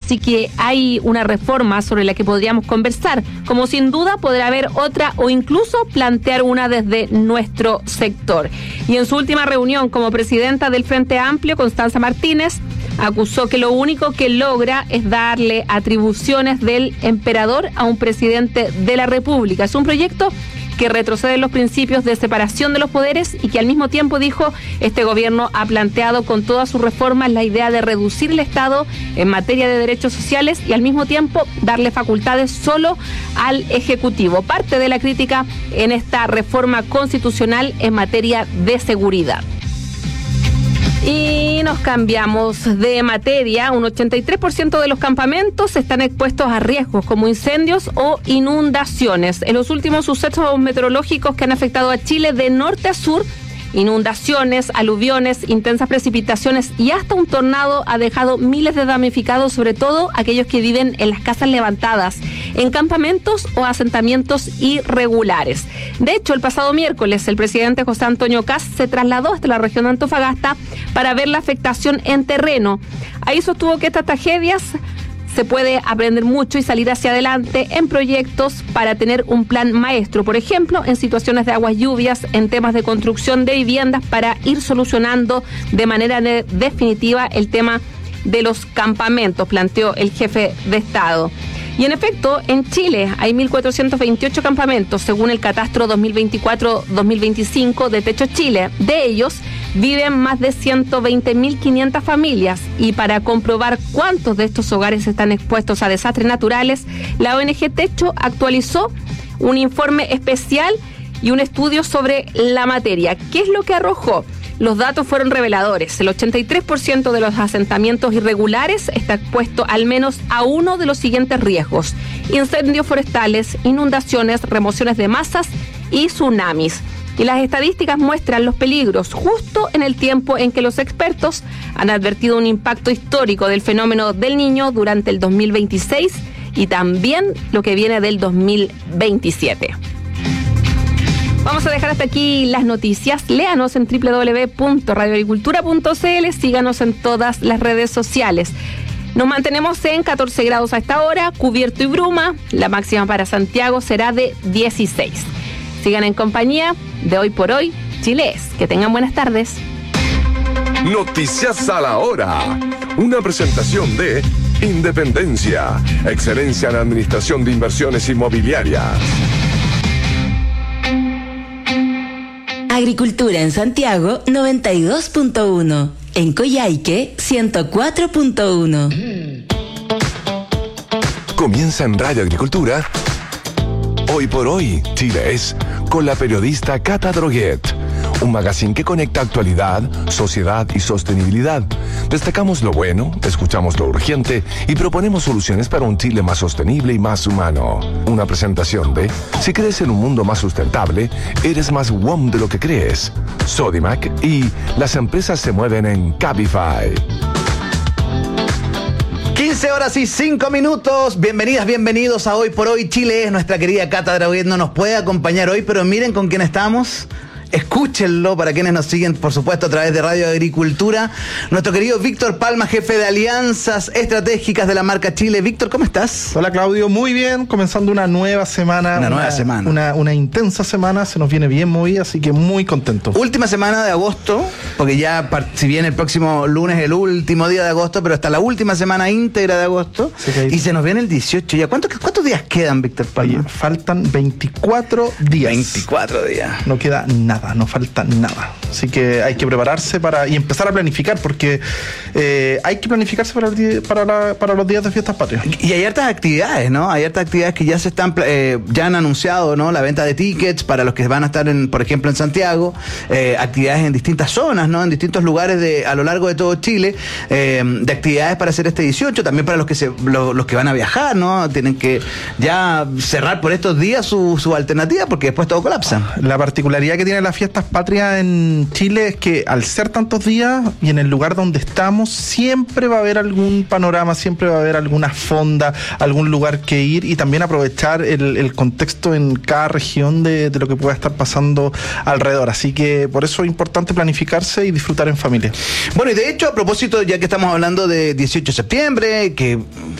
así que hay una reforma sobre la que podríamos conversar, como sin duda podrá haber otra o incluso plantear una desde nuestro sector. Y en su última reunión como presidenta del Frente Amplio, Constanza Martínez acusó que lo único que logra es darle atribuciones del emperador a un presidente de la República. Es un proyecto que retrocede en los principios de separación de los poderes y que al mismo tiempo, dijo, este gobierno ha planteado con todas sus reformas la idea de reducir el Estado en materia de derechos sociales y al mismo tiempo darle facultades solo al Ejecutivo. Parte de la crítica en esta reforma constitucional en materia de seguridad. Y nos cambiamos de materia. Un 83% de los campamentos están expuestos a riesgos como incendios o inundaciones. En los últimos sucesos meteorológicos que han afectado a Chile de norte a sur, inundaciones, aluviones, intensas precipitaciones y hasta un tornado ha dejado miles de damnificados, sobre todo aquellos que viven en las casas levantadas, en campamentos o asentamientos irregulares. De hecho, el pasado miércoles, el presidente José Antonio Kast se trasladó hasta la región de Antofagasta para ver la afectación en terreno. Ahí sostuvo que estas tragedias se puede aprender mucho y salir hacia adelante en proyectos para tener un plan maestro, por ejemplo, en situaciones de aguas lluvias, en temas de construcción de viviendas, para ir solucionando de manera definitiva el tema de los campamentos, planteó el jefe de Estado. Y en efecto, en Chile hay 1.428 campamentos, según el catastro 2024-2025 de Techo Chile. De ellos viven más de 120.500 familias. Y para comprobar cuántos de estos hogares están expuestos a desastres naturales, la ONG Techo actualizó un informe especial y un estudio sobre la materia. ¿Qué es lo que arrojó? Los datos fueron reveladores. El 83% de los asentamientos irregulares está expuesto al menos a uno de los siguientes riesgos: incendios forestales, inundaciones, remociones de masas y tsunamis. Y las estadísticas muestran los peligros justo en el tiempo en que los expertos han advertido un impacto histórico del fenómeno del Niño durante el 2026 y también lo que viene del 2027. Vamos a dejar hasta aquí las noticias. Léanos en www.radioagricultura.cl. Síganos en todas las redes sociales. Nos mantenemos en 14 grados a esta hora, cubierto y bruma. La máxima para Santiago será de 16. Sigan en compañía de Hoy por Hoy, Chile es. Que tengan buenas tardes. Noticias a la hora. Una presentación de Independencia. Excelencia en Administración de Inversiones Inmobiliarias. Agricultura en Santiago 92.1, en Coyhaique 104.1. Comienza en Radio Agricultura Hoy por Hoy, Chile es, con la periodista Cata Droguet. Un magazine que conecta actualidad, sociedad y sostenibilidad. Destacamos lo bueno, escuchamos lo urgente y proponemos soluciones para un Chile más sostenible y más humano. Una presentación de: si crees en un mundo más sustentable, eres más WOM de lo que crees. Sodimac y las empresas se mueven en Cabify. 15 horas y 5 minutos. Bienvenidas, bienvenidos a Hoy por Hoy Chile es. Nuestra querida Cata Droguet no nos puede acompañar hoy, pero miren con quién estamos. Escúchenlo para quienes nos siguen, por supuesto, a través de Radio Agricultura. Nuestro querido Víctor Palma, jefe de alianzas estratégicas de la marca Chile. Víctor, ¿cómo estás? Hola, Claudio, muy bien. Comenzando una nueva semana. Una intensa semana. Se nos viene bien movida, así que muy contento. Última semana de agosto, porque ya, si bien el próximo lunes es el último día de agosto, pero hasta la última semana íntegra de agosto. Sí, y se nos viene el 18 ya. ¿Cuántos días quedan, Víctor Palma? Oye, faltan 24 días. 24 días. No queda nada. No falta nada. Así que hay que prepararse y empezar a planificar, porque hay que planificarse para los días de fiestas patrias. Y hay hartas actividades, ¿no? Hay hartas actividades que ya ya han anunciado, ¿no? La venta de tickets para los que van a estar, por ejemplo, en Santiago. Actividades en distintas zonas, ¿no? En distintos lugares a lo largo de todo Chile. De actividades para hacer este 18. También para los que van a viajar, ¿no? Tienen que ya cerrar por estos días su alternativa, porque después todo colapsa. La particularidad que tiene las fiestas patrias en Chile es que al ser tantos días y en el lugar donde estamos, siempre va a haber algún panorama, siempre va a haber alguna fonda, algún lugar que ir, y también aprovechar el contexto en cada región de lo que pueda estar pasando alrededor. Así que por eso es importante planificarse y disfrutar en familia. Bueno, y de hecho, a propósito, ya que estamos hablando de 18 de septiembre, que